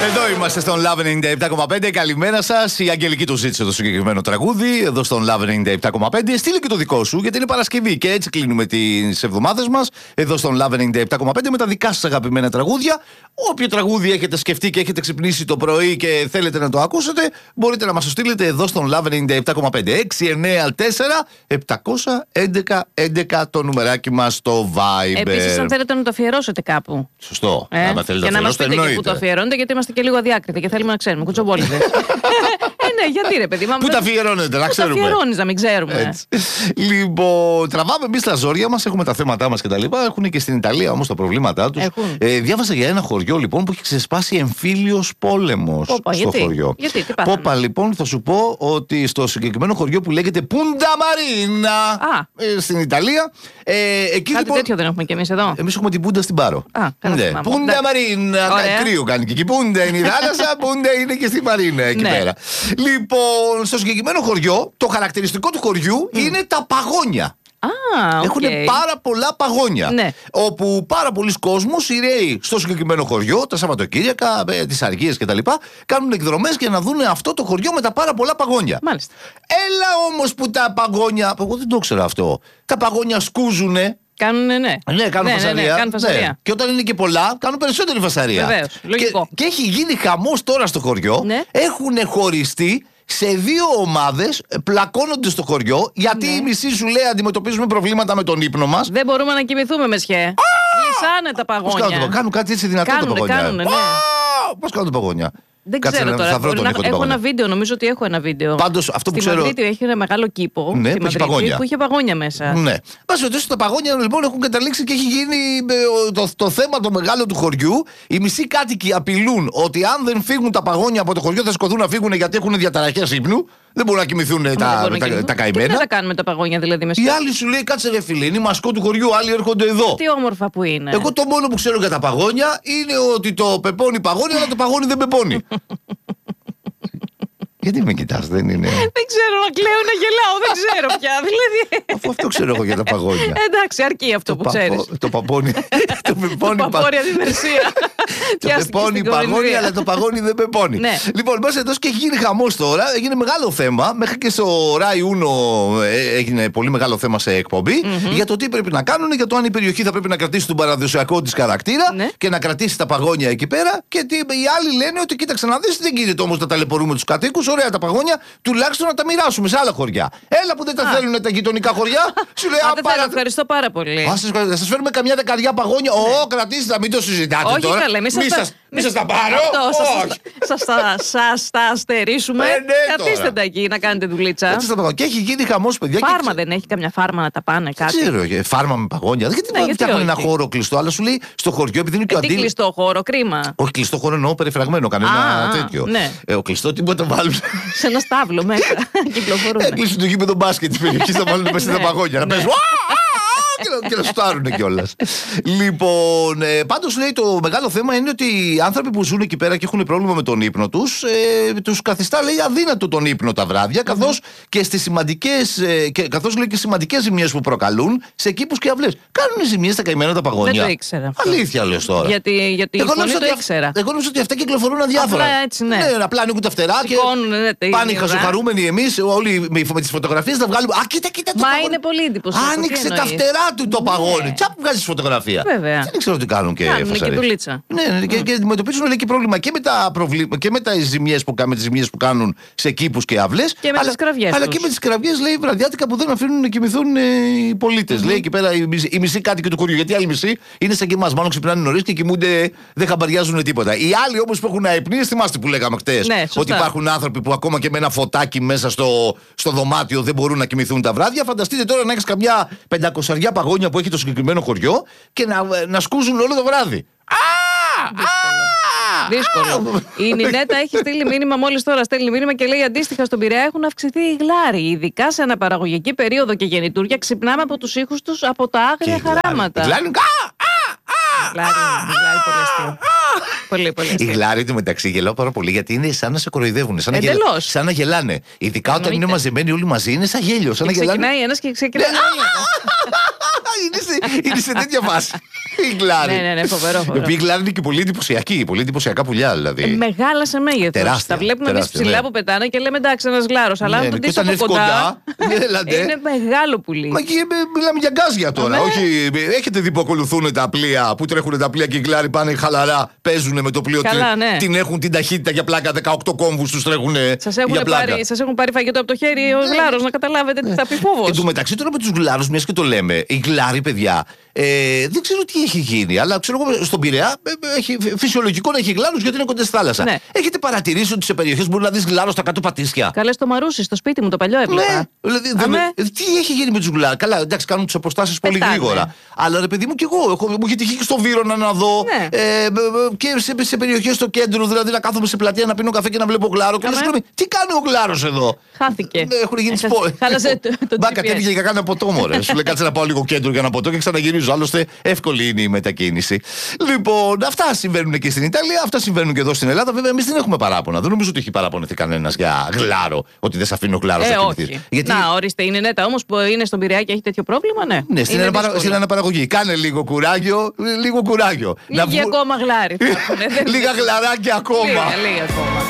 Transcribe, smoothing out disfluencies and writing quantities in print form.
Εδώ είμαστε στον Love 97,5. Καλημέρα σας. Η Αγγελική του ζήτησε το συγκεκριμένο τραγούδι. Εδώ στον Love 97,5. Στείλε και το δικό σου, γιατί είναι Παρασκευή. Και έτσι κλείνουμε τις εβδομάδες μας. Εδώ στον Love 97,5 με τα δικά σας αγαπημένα τραγούδια. Όποιο τραγούδι έχετε σκεφτεί και έχετε ξυπνήσει το πρωί και θέλετε να το ακούσετε, μπορείτε να μας το στείλετε εδώ στον Love 97,5. 694-711-11 το νουμεράκι μας στο Viber. Επίσης, αν θέλετε να το αφιερώσετε κάπου. Σωστό. Και να μας πείτε και πού το αφιερώνετε, γιατί είμαστε και λίγο αδιάκριτοι και θέλουμε να ξέρουμε. Κουτσομπόλιδες. Ναι, γιατί ρε παιδί. Πού τα αφιερώνετε, να ξέρουμε. Πού τα αφιερώνεις, να μην ξέρουμε. Λοιπόν, τραβάμε εμείς τα ζόρια μας, έχουμε τα θέματά μας κτλ. Έχουν και στην Ιταλία όμως τα προβλήματά τους. Διάβασα για ένα χωριό λοιπόν που έχει ξεσπάσει εμφύλιος πόλεμος στο χωριό. Γιατί, τι πάθαμε. Πόπα, λοιπόν, θα σου πω ότι στο συγκεκριμένο χωριό που λέγεται Πούντα Μαρίνα στην Ιταλία. Εκεί, κάτι λοιπόν, τέτοιο δεν έχουμε κι εμείς εδώ. Εμείς έχουμε την Πούντα στην Πάρο. Πούντα Μαρίνα. Κρύο κάνει και εκεί. Πούντα είναι η θάλασσα, Πούντα είναι και στη Μαρίνα εκεί πέρα. Λοιπόν, στο συγκεκριμένο χωριό, το χαρακτηριστικό του χωριού είναι τα παγόνια. Έχουν πάρα πολλά παγόνια. Ναι. Όπου πάρα πολλοί κόσμος ηραίοι στο συγκεκριμένο χωριό, τα Σαββατοκύριακα, τις αργίες κτλ. Κάνουν εκδρομές για να δουν αυτό το χωριό με τα πάρα πολλά παγόνια. Μάλιστα. Έλα όμως που τα παγόνια. Εγώ δεν το ήξερα αυτό. Τα παγόνια σκούζουνε. Κάνουνε, ναι, κάνουν φασαρία. Κάνουν φασαρία. Ναι. Και όταν είναι και πολλά, κάνουν περισσότερη φασαρία. Βεβαίως, λογικό. Και έχει γίνει χαμός τώρα στο χωριό. Ναι. Έχουν χωριστεί σε δύο ομάδες, πλακώνονται στο χωριό, γιατί η μισή σου λέει αντιμετωπίζουμε προβλήματα με τον ύπνο μας. Δεν μπορούμε να κοιμηθούμε, μεσχέ. Λυσάνε τα παγόνια. Κάνουν κάτι έτσι δυνατό τα παγόνια. Κάνουνε, ναι. Πώς κάνουν τα παγόνια. Δεν ξέρω τώρα. Έχω ένα βίντεο, νομίζω ότι έχω ένα βίντεο. Πάντως, αυτό που ξέρω. Στη Μαδρίτη έχει ένα μεγάλο κήπο. Ναι, στη Μαδρίτη, που είχε παγόνια μέσα. Ναι. Πάση ότι τα παγόνια λοιπόν έχουν καταλήξει και έχει γίνει το θέμα το μεγάλο του χωριού. Οι μισοί κάτοικοι απειλούν ότι αν δεν φύγουν τα παγόνια από το χωριό θα σκοτούν να φύγουν γιατί έχουν διαταραχές ύπνου. Δεν μπορούν να κοιμηθούν τα καημένα. Τι θα κάνουμε τα παγόνια δηλαδή με. Η άλλη σου λέει κάτσε ρε φίλε, είναι η μασκό του χωριού, άλλοι έρχονται εδώ. Τι όμορφα που είναι. Εγώ το μόνο που ξέρω για τα παγόνια είναι ότι το πεπώνει παγόνι, αλλά το παγόνι δεν πεπώνει. Γιατί με κοιτάς, δεν είναι. Δεν ξέρω, να κλαίω, να γελάω, δεν ξέρω πια. Δηλαδή. Αφού αυτό ξέρω εγώ για τα παγόνια. Εντάξει, αρκεί αυτό που ξέρεις. Το παπώνει. Το παπώνει αντιμερσία. Το πεπώνει παγόνι, αλλά το παγόνι δεν πεπώνει. Λοιπόν, μέσα εδώ και έχει γίνει χαμός τώρα. Έγινε μεγάλο θέμα. Μέχρι και στο Rai Uno έγινε πολύ μεγάλο θέμα σε εκπομπή για το τι πρέπει να κάνουν, για το αν η περιοχή θα πρέπει να κρατήσει τον παραδοσιακό της χαρακτήρα και να κρατήσει τα παγόνια εκεί πέρα. Και οι άλλοι λένε ότι κοίταξε να δεις, δεν γίνεται όμως να ταλαιπωρούμε τους κατοίκους. Ωραία τα παγόνια, τουλάχιστον να τα μοιράσουμε σε άλλα χωριά. Έλα που δεν τα θέλουν τα γειτονικά χωριά. Σου λέει ευχαριστώ πάρα πολύ. Θα σας φέρουμε καμιά δεκαριά παγόνια. Κρατήστε τα, μην το συζητάτε όχι, τώρα. Μη σας τα πάρω. Σας τα αστερίσουμε. Καθίστε τα εκεί να κάνετε δουλίτσα. Και έχει γίνει χαμός, παιδιά. Φάρμα δεν έχει καμιά φάρμα να τα πάνε κάτι. Δεν ξέρω, φάρμα με παγόνια. Γιατί φτιάχνουν ένα χώρο κλειστό, αλλά σου λέει στο χωριό επειδή είναι και ο αντίλογος. Τι κλειστό χώρο, κρίμα. Όχι κλειστό χώρο εννοώ περιφραγμένο, κανένα τέτοιο. Ο κλειστό τίποτα βάλουν. Σε ένα στάβλο μέσα. Κυκλοφορούν. Έκλεισαν το γήπεδο μπάσκετ της περιοχής, θα βάλουν μέσα τα παγόνια. Να παίζουν. Και να στάρουν κιόλας. Λοιπόν, πάντως λέει το μεγάλο θέμα είναι ότι οι άνθρωποι που ζουν εκεί πέρα και έχουν πρόβλημα με τον ύπνο τους, τους καθιστά λέει αδύνατο τον ύπνο τα βράδια, καθώς και στις σημαντικές ζημιές που προκαλούν σε κήπους και αυλές. Κάνουν ζημιές στα καημένα τα παγόνια. Δεν το ήξερα. Αλήθεια λες τώρα. Γιατί εγώ νόμιζα το ήξερα. Εγώ νόμιζα ότι αυτά κυκλοφορούν αδιάφορα. Απλά ανοίγουν τα φτερά και πάνε χαζοχαρούμενοι εμείς όλοι με τις φωτογραφίες να βγάλουμε. Κοίτα το παγόνι. Μα είναι πολύ εντυπωσιακό. Άνοιξε τα φτερά του το παγόνι. Τσαπ, βγάζεις φωτογραφία. Βέβαια. Δεν ξέρω τι κάνουν και και δουλίτσα. Ναι, και αντιμετωπίζουν λέει, και πρόβλημα και με τις ζημιές που κάνουν σε κήπους και αυλές. Και με τις κραυγές. Αλλά και με τις κραυγές λέει βραδιάτικα που δεν αφήνουν να κοιμηθούν οι πολίτες. Λέει εκεί πέρα οι μισοί κάτοικοι του χωριού. Γιατί οι άλλοι μισοί είναι σαν και εμάς. Μάλλον ξυπνάνε νωρίς και κοιμούνται, δεν χαμπαριάζουν τίποτα. Οι άλλοι όμως που έχουν αϊπνίες, θυμάστε που λέγαμε χτες. Ναι, ότι υπάρχουν άνθρωποι που ακόμα και με ένα φωτάκι μέσα στο δωμάτιο δεν μπορούν να κοιμηθούν τα βράδια. Φανταστείτε τώρα να έχεις καμιά 500 παγόνια που έχει το συγκεκριμένο χωριό και να σκούζουν όλο το βράδυ. Δύσκολο. Η Νινέτα έχει στείλει μήνυμα, μόλις τώρα στέλνει μήνυμα και λέει αντίστοιχα στον Πειραιά έχουν αυξηθεί οι γλάροι. Ειδικά σε αναπαραγωγική περίοδο και γεννητούρια ξυπνάμε από τους ήχους τους από τα άγρια χαράματα. Γλάρι, πολύ αστείο. Πολύ, πολύ. Η γλάρη του μεταξύ γελάω πάρα πολύ γιατί είναι σαν να σε κοροϊδεύουν. Σαν να γελάνε. Ειδικά όταν είναι μαζεμένοι όλοι μαζί, είναι σαν γέλιο. Σαν να γελάνε. Ξεκινάει ένα και ξεκινάει Είναι σε τέτοια φάση. Η γλάρη. Ναι, φοβερό. Η οποία η γλάρη είναι και πολύ εντυπωσιακή. Πολύ εντυπωσιακά πουλιά δηλαδή. Μεγάλα σε μέγεθος. Τα βλέπουμε εμείς ψηλά που πετάνε και λέμε εντάξει, ένας γλάρος. Αλλά αν τον δεις από κοντά. Είναι μεγάλο πουλί. Μα και μιλάμε για γκάζια τώρα. Όχι, έχετε δει που ακολουθούν τα πλοία, που τρέχουν τα πλοία και οι γλάροι πάνε χαλαρά, παίζουν με το πλοίο. Την έχουν την ταχύτητα για πλάκα, 18 κόμβους τους τρέχουν για πλάκα. Σας έχουν πάρει φαγητό από το χέρι ο γλάρος, να καταλάβετε τι θα πει φόβος. Εν τω μεταξύ τώρα με τους γλάρους, μιας και το λέμε, οι γλάροι, παιδιά, δεν ξέρω τι έχει γίνει, αλλά ξέρω εγώ στον Πειραιά έχει φυσιολογικό να έχει γλάρους γιατί είναι κοντά στη θάλασσα. Ναι. Έχετε παρατηρήσει ότι σε περιοχές μπορεί να δεις γλάρο στα κάτω πατήσια? Καλέ στο Μαρούσι, στο σπίτι μου το παλιό έβλεπα. Ναι, δηλαδή, τι έχει γίνει με τους γλάρους? Καλά, εντάξει, κάνουν τις αποστάσεις πολύ γρήγορα. Αλλά ρε παιδί μου κι εγώ, μου έχει τυχεί και στο Βύρωνα να δω και σε περιοχές στο κέντρο, δηλαδή να κάθομαι σε πλατεία να πίνω καφέ και να βλέπω γλάρο. Και συγγνώμη, τι κάνει ο γλάρος εδώ? Χάθηκε. Έχουν γίνει σπόρες. Χάλασε το Μπάκα, τέτοια για κάνα ποτό, μωρέ. Σου λέει κάτσε να πάω λίγο κέντρο για να ποτό και ξαναγυρίζω. Άλλωστε, εύκολη είναι η μετακίνηση. Λοιπόν, αυτά συμβαίνουν και στην Ιταλία, αυτά συμβαίνουν και εδώ στην Ελλάδα. Βέβαια, εμείς δεν έχουμε παράπονα. Δεν νομίζω ότι έχει παραπονεθεί κανένας για γλάρο, ότι δεν σε αφήνει ο γλάρος να κινηθεί. Γιατί... Να, ορίστε, είναι νέτα όμως που είναι στον Πειραιά και έχει τέτοιο πρόβλλημα, ναι. Ναι, στην αναπαραγωγή. Κάνε λίγο κουράγιο, λίγο κουράγιο. Λίγη ακόμα γλάρι. Λίγα γλαράκια ακόμα. Λίγα ακόμα.